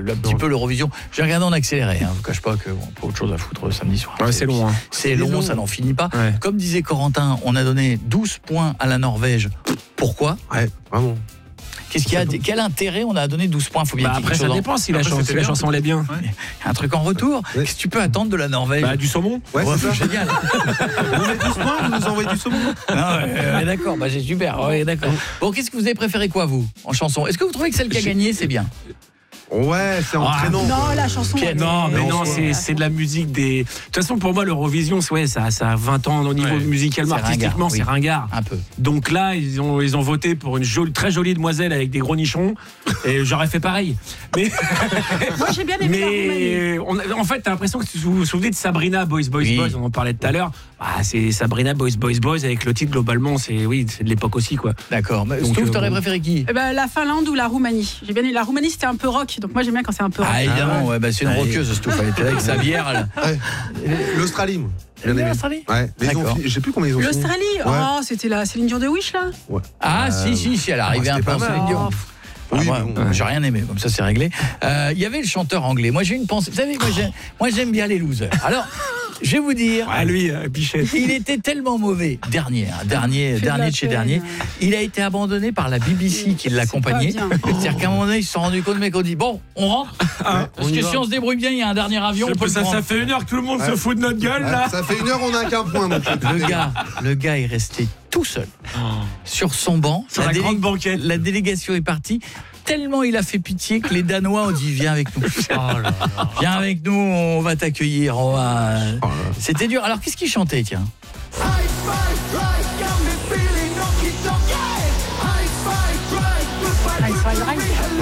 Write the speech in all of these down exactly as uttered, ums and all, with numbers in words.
un petit peu l'Eurovision. J'ai regardé en accéléré, hein. Je vous cache pas qu'on n'a pas autre chose à foutre samedi soir. Ouais, c'est long. Hein. C'est long, long, ça n'en finit pas. Ouais. Comme disait Corentin, on a donné douze points à la Norvège. Pourquoi ? Ouais, vraiment. Qu'est-ce qu'il y a, quel intérêt on a donné douze points, faut bien bah après ça dépend si la, chan- si la chanson l'est bien. Ouais. Un truc en retour. Ouais. Qu'est-ce que tu peux attendre de la Norvège ? Bah, du saumon. Ouais, ouais, c'est ça. Génial. Vous mettez douze points, vous nous envoyez du saumon. Non, ouais, ouais, d'accord, bah c'est super. Ouais, d'accord. Bon, qu'est-ce que vous avez préféré quoi vous en chanson ? Est-ce que vous trouvez que celle qui a gagné c'est bien ? Ouais, c'est entraînant. Non, la chanson. Pierre, Non, mais non, non, c'est, c'est de la musique des. De toute façon, pour moi, l'Eurovision, ouais, ça, ça a vingt ans au niveau ouais. musicalement, C'est artistiquement, ringard, c'est oui. ringard. Un peu. Donc là, ils ont, ils ont voté pour une jolie, très jolie demoiselle avec des gros nichons, et j'aurais fait pareil. Mais, Moi, j'ai bien aimé la Roumanie. mais on, en fait, t'as l'impression que vous vous souvenez de Sabrina Boys Boys Oui. Boys, on en parlait tout à l'heure. Ah, c'est Sabrina Boys Boys Boys avec le titre globalement, c'est oui, c'est de l'époque aussi quoi. D'accord. Mais Donc, Stouff, euh, t'aurais bon. préféré qui ? Eh ben, la Finlande ou la Roumanie. J'ai bien aimé. La Roumanie, c'était un peu rock, donc moi j'aime bien quand c'est un peu rock. Ah évidemment, ouais, bah, c'est une Ouais. roqueuse Stouff, elle était là avec sa bière. Là. Ouais. L'Australie, moi. Bien aimé. l'Australie ? Ouais, mais ils ont D'accord. fini- je sais plus combien ils ont fini. L'Australie, Ouais. oh, c'était la Céline Dion de Wish là. Ouais. Ah Euh, si, si, si, elle arrivait ah, un peu c'était en pas mal. Céline Dion. Oh, Ah, Oui, moi, mais bon. j'ai rien aimé, comme ça c'est réglé. Euh, Il y avait le chanteur anglais. Moi j'ai une pensée. Vous savez, moi j'aime, moi, j'aime bien les losers. Alors, je vais vous dire. Ah lui, euh, Bichette. Il était tellement mauvais, dernier, hein, dernier, Fait de dernier la de chez peine. dernier. Il a été abandonné par la B B C qui C'est l'accompagnait. pas bien. C'est-à-dire qu'à un moment donné, ils se sont rendus compte, le mec, on dit bon, on rentre. Ah, Parce on y que va. si on se débrouille bien, il y a un dernier avion. On peut le ça, prendre. ça fait une heure que tout le monde Ouais. se fout de notre gueule Ouais, là. ça fait une heure, on a qu'un point. Donc Le gars, le gars est resté tout seul sur son banc. Sur la délé- grande banquette. La délégation est partie. Tellement il a fait pitié que les Danois ont dit viens avec nous. Viens avec nous, on va t'accueillir. On va... C'était dur. Alors qu'est-ce qu'il chantait, tiens ? High Five High.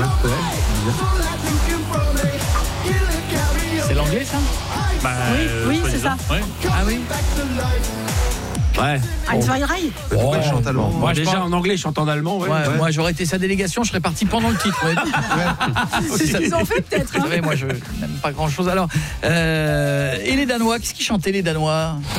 C'est l'anglais ça ? Bah, Oui, oui, c'est ça. Ouais. Ah oui. Ouais. High Five High. pourquoi il chante allemand? Moi, Moi je déjà pense- en anglais, je chante en allemand. Ouais. Ouais, Ouais. Moi j'aurais été sa délégation, je serais parti pendant le titre. Ouais. C'est ce qu'ils ont fait peut-être. Vous Hein. savez, moi je n'aime pas grand chose. Alors, euh, et les Danois, qu'est-ce qu'ils chantaient les Danois ?